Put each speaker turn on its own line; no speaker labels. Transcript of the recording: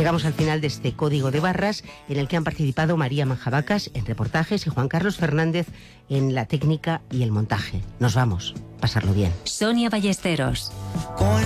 Llegamos al final de este Código de Barras, en el que han participado María Manjabacas en reportajes y Juan Carlos Fernández en la técnica y el montaje. Nos vamos. Pasarlo bien.
Sonia Ballesteros.